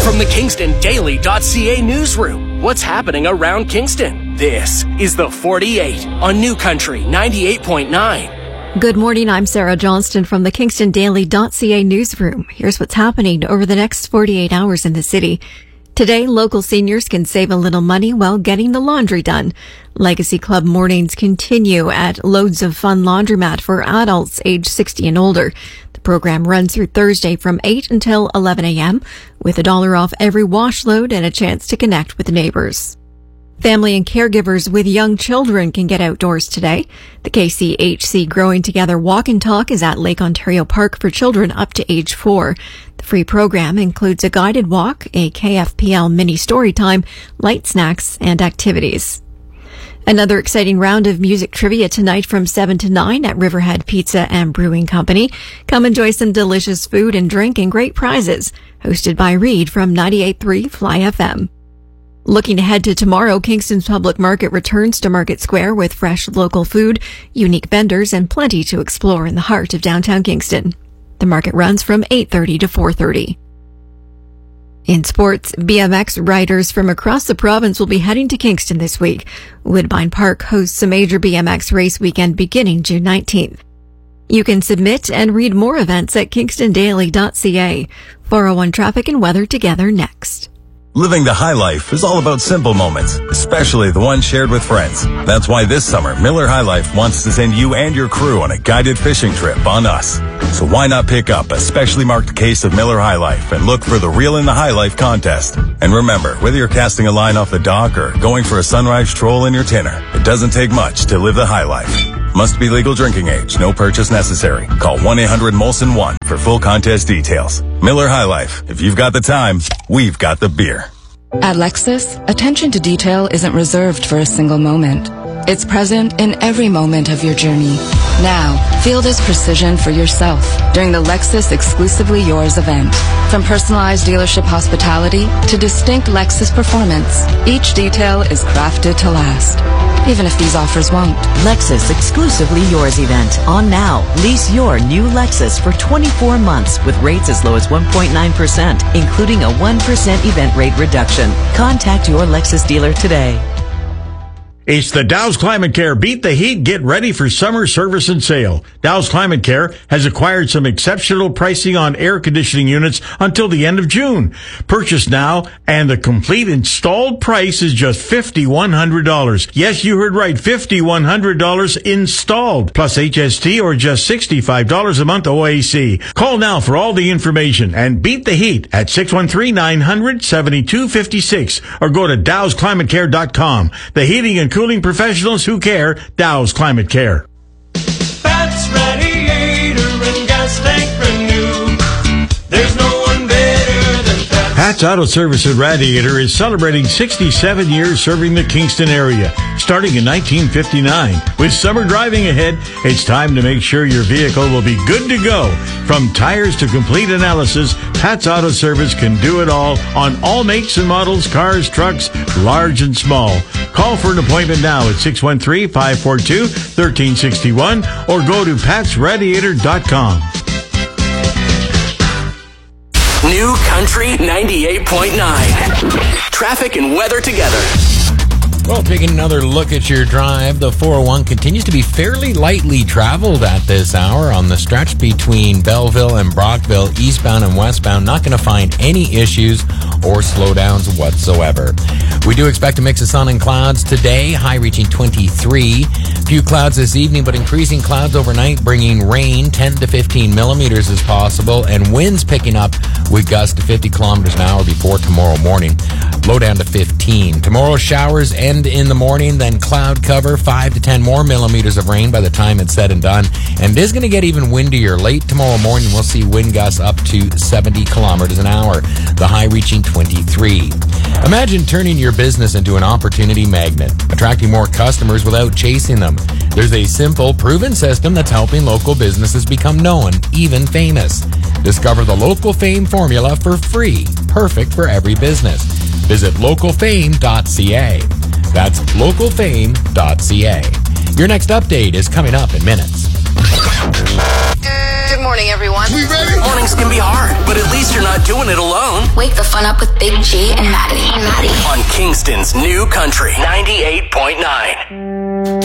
From the KingstonDaily.ca newsroom, what's happening around Kingston? This is the 48 on New Country 98.9. Good morning, I'm Sarah Johnston from the KingstonDaily.ca newsroom. Here's what's happening over the next 48 hours in the city. Today, local seniors can save a little money while getting the laundry done. Legacy Club mornings continue at Loads of Fun Laundromat for adults age 60 and older. The program runs through Thursday from 8 until 11 a.m. with $1 off every wash load and a chance to connect with neighbors. Family and caregivers with young children can get outdoors today. The KCHC Growing Together Walk and Talk is at Lake Ontario Park for children up to age 4. The free program includes a guided walk, a KFPL mini story time, light snacks, and activities. Another exciting round of music trivia tonight from 7 to 9 at Riverhead Pizza and Brewing Company. Come enjoy some delicious food and drink and great prizes. Hosted by Reed from 98.3 Fly FM. Looking ahead to tomorrow, Kingston's Public Market returns to Market Square with fresh local food, unique vendors, and plenty to explore in the heart of downtown Kingston. The market runs from 8:30 to 4:30. In sports, BMX riders from across the province will be heading to Kingston this week. Woodbine Park hosts a major BMX race weekend beginning June 19th. You can submit and read more events at KingstonDaily.ca. 401 traffic and weather together next. Living the high life is all about simple moments, especially the ones shared with friends. That's why this summer, Miller High Life wants to send you and your crew on a guided fishing trip on us. So why not pick up a specially marked case of Miller High Life and look for the Reel in the High Life contest. And remember, whether you're casting a line off the dock or going for a sunrise stroll in your tinner, it doesn't take much to live the high life. Must be legal drinking age. No purchase necessary. Call 1-800-MOLSON-1 for full contest details. Miller High Life. If you've got the time, we've got the beer. At Lexus, attention to detail isn't reserved for a single moment. It's present in every moment of your journey. Now, feel this precision for yourself during the Lexus Exclusively Yours event. From personalized dealership hospitality to distinct Lexus performance, each detail is crafted to last, even if these offers won't. Lexus Exclusively Yours event on now. Lease your new Lexus for 24 months with rates as low as 1.9%, including a 1% event rate reduction. Contact your Lexus dealer today. It's the Dow's Climate Care. Beat the heat. Get ready for summer service and sale. Dow's Climate Care has acquired some exceptional pricing on air conditioning units until the end of June. Purchase now, and the complete installed price is just $5,100. Yes, you heard right. $5,100 installed, plus HST, or just $65 a month OAC. Call now for all the information and beat the heat at 613-900-7256 or go to dowsclimatecare.com. The heating and cooling professionals who care. Dow's Climate Care. Pat's Radiator and Gas Tank Renew. There's no one better than Pat's. Pat's Auto Service and Radiator is celebrating 67 years serving the Kingston area, starting in 1959. With summer driving ahead, it's time to make sure your vehicle will be good to go. From tires to complete analysis, Pat's Auto Service can do it all on all makes and models, cars, trucks, large and small. Call for an appointment now at 613-542-1361 or go to patsradiator.com. New Country 98.9. Traffic and weather together. Well, taking another look at your drive, the 401 continues to be fairly lightly traveled at this hour on the stretch between Belleville and Brockville, eastbound and westbound. Not going to find any issues or slowdowns whatsoever. We do expect a mix of sun and clouds today, high reaching 23. Few clouds this evening, but increasing clouds overnight, bringing rain 10 to 15 millimeters as possible, and winds picking up with gusts to 50 kilometers an hour before tomorrow morning. Low down to 15. Tomorrow, showers end in the morning, then cloud cover, 5 to 10 more millimeters of rain by the time it's said and done. And it is going to get even windier. Late tomorrow morning, we'll see wind gusts up to 70 kilometers an hour, the high reaching 23. Imagine turning your business into an opportunity magnet, attracting more customers without chasing them. There's a simple, proven system that's helping local businesses become known, even famous. Discover the Local Fame formula for free, perfect for every business. Visit localfame.ca. That's localfame.ca. Your next update is coming up in minutes. Good morning, everyone. Mornings can be hard, but at least you're not doing it alone. Wake wake the fun up with Big G and Maddie. On Kingston's New Country 98.9.